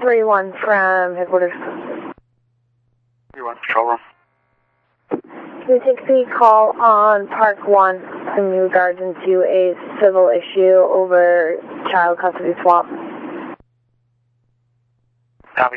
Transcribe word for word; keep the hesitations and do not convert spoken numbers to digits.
three one from headquarters. three one, control room. three sixty, call on Park one in regards into a civil issue over child custody swap.